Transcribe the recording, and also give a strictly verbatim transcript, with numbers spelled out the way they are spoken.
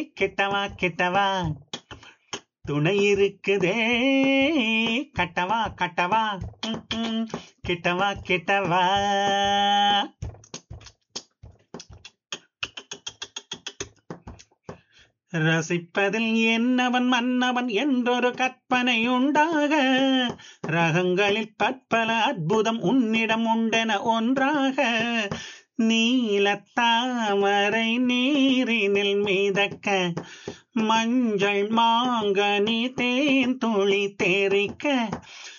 கெட்டவா கெட்டவா துணை இருக்குதே கட்டவா கட்டவா ம், ம். கெட்டவா கெட்டவா ரசிப்பதில் என்னவன் மன்னவன் என்றொரு கற்பனை உண்டாக ரகங்களில் பற்பல அற்புதம் உன்னிடம் உண்டென ஒன்றாக நீலத்தாமரை நீரினில் மிதக்க மஞ்சள் மாங்கனி தேன் துளி தேரிக்க